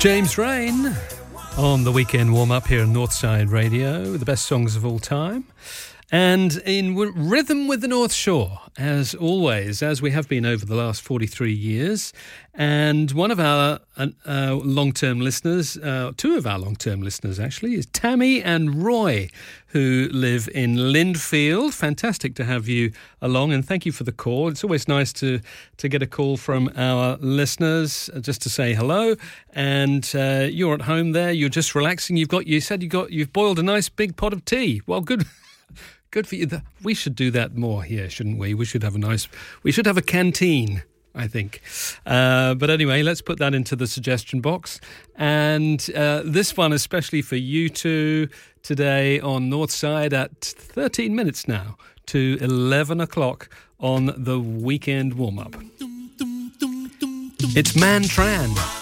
James Rain on the weekend warm-up here on Northside Radio, the best songs of all time. And in rhythm with the North Shore, as always, as we have been over the last 43 years. And one of our long-term listeners, two of our long-term listeners actually, is Tammy and Roy, who live in Lindfield. Fantastic to have you along, and thank you for the call. It's always nice to get a call from our listeners just to say hello. And you're at home there, you're just relaxing. You've boiled a nice big pot of tea. Well, good. Good for you. We should do that more here, shouldn't we? We should have a canteen, I think. But anyway, let's put that into the suggestion box. And this one especially for you two today on Northside at 13 minutes now to 11 o'clock on the weekend warm-up. It's Man Tran.